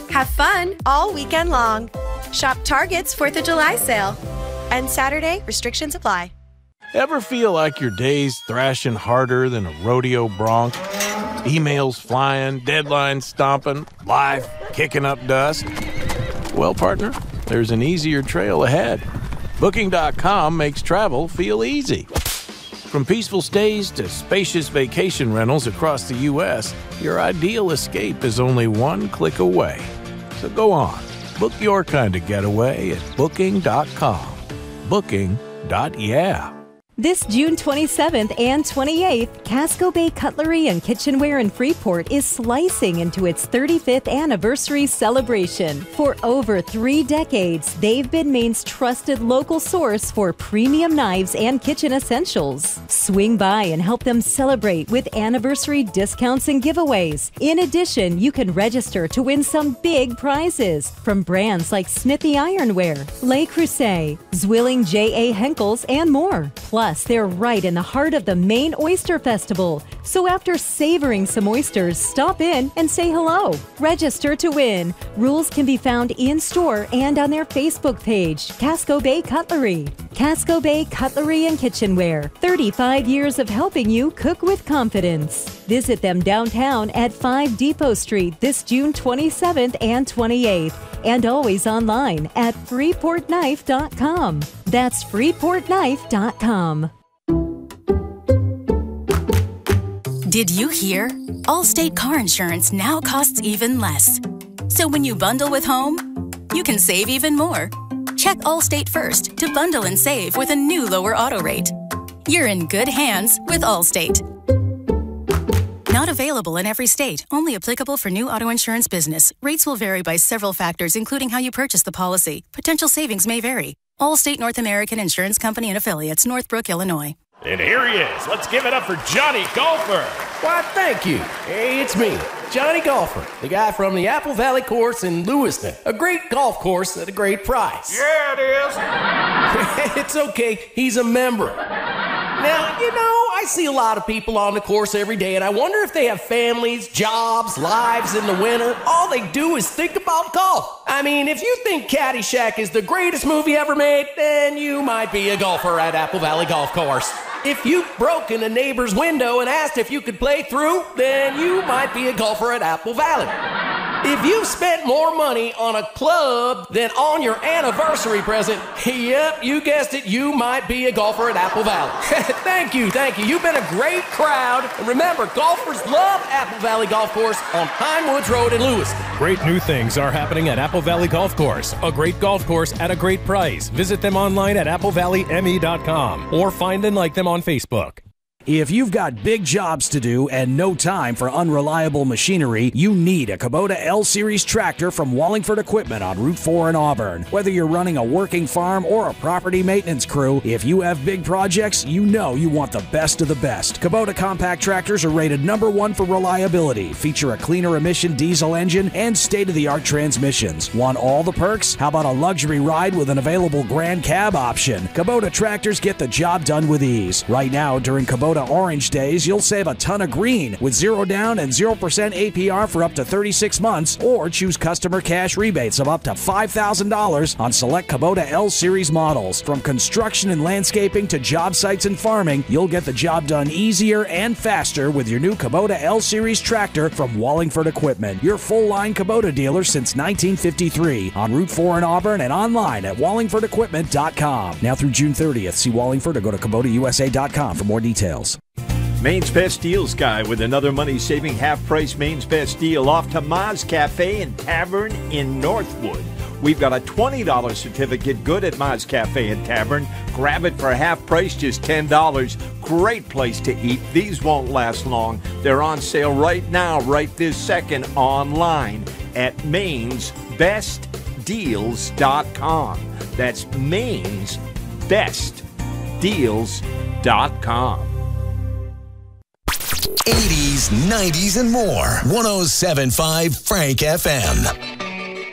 Have fun all weekend long. Shop Target's 4th of July sale. And Saturday, restrictions apply. Ever feel like your day's thrashing harder than a rodeo bronc? Emails flying, deadlines stomping, life kicking up dust? Well, partner, there's an easier trail ahead. Booking.com makes travel feel easy. From peaceful stays to spacious vacation rentals across the U.S., your ideal escape is only one click away. So go on, book your kind of getaway at Booking.com. Booking.yeah. This June 27th and 28th, Casco Bay Cutlery and Kitchenware in Freeport is slicing into its 35th anniversary celebration. For over 3 decades, they've been Maine's trusted local source for premium knives and kitchen essentials. Swing by and help them celebrate with anniversary discounts and giveaways. In addition, you can register to win some big prizes from brands like Smithy Ironware, Le Creuset, Zwilling J.A. Henkels, and more. Plus, they're right in the heart of the Maine Oyster Festival. So after savoring some oysters, stop in and say hello. Register to win. Rules can be found in-store and on their Facebook page, Casco Bay Cutlery. Casco Bay Cutlery and Kitchenware. 35 years of helping you cook with confidence. Visit them downtown at 5 Depot Street this June 27th and 28th. And always online at freeportknife.com. That's freeportknife.com. Did you hear? Allstate car insurance now costs even less. So when you bundle with home, you can save even more. Check Allstate first to bundle and save with a new lower auto rate. You're in good hands with Allstate. Not available in every state. Only applicable for new auto insurance business. Rates will vary by several factors, including how you purchase the policy. Potential savings may vary. Allstate North American Insurance Company and Affiliates, Northbrook, Illinois. And here he is. Let's give it up for Johnny Golfer. Why, thank you. Hey, it's me, Johnny Golfer, the guy from the Apple Valley Course in Lewiston. A great golf course at a great price. Yeah, it is. It's okay. He's a member. Now, I see a lot of people on the course every day, and I wonder if they have families, jobs, lives in the winter. All they do is think about golf. I mean, if you think Caddyshack is the greatest movie ever made, then you might be a golfer at Apple Valley Golf Course. If you broke in a neighbor's window and asked if you could play through, then you might be a golfer at Apple Valley. If you've spent more money on a club than on your anniversary present, yep, you guessed it, you might be a golfer at Apple Valley. Thank you. You've been a great crowd. And remember, golfers love Apple Valley Golf Course on Pinewoods Road in Lewiston. Great new things are happening at Apple Valley Golf Course. A great golf course at a great price. Visit them online at applevalleymE.com or find and like them on Facebook. If you've got big jobs to do and no time for unreliable machinery, you need a Kubota L-Series tractor from Wallingford Equipment on Route 4 in Auburn. Whether you're running a working farm or a property maintenance crew, if you have big projects, you know you want the best of the best. Kubota compact tractors are rated #1 for reliability, feature a cleaner emission diesel engine, and state-of-the-art transmissions. Want all the perks? How about a luxury ride with an available Grand Cab option? Kubota tractors get the job done with ease. Right now, during Kubota Orange Days, you'll save a ton of green with 0 down and 0% APR for up to 36 months, or choose customer cash rebates of up to $5,000 on select Kubota L-Series models. From construction and landscaping to job sites and farming, you'll get the job done easier and faster with your new Kubota L-Series tractor from Wallingford Equipment, your full-line Kubota dealer since 1953, on Route 4 in Auburn and online at wallingfordequipment.com. Now through June 30th, see Wallingford or go to KubotaUSA.com for more details. Maine's Best Deals guy with another money-saving half-price Maine's Best Deal off to Ma's Cafe and Tavern in Northwood. We've got a $20 certificate good at Ma's Cafe and Tavern. Grab it for half price, just $10. Great place to eat. These won't last long. They're on sale right now, right this second, online at mainsbestdeals.com. That's mainsbestdeals.com. 80s, 90s, and more. 107.5 Frank FM.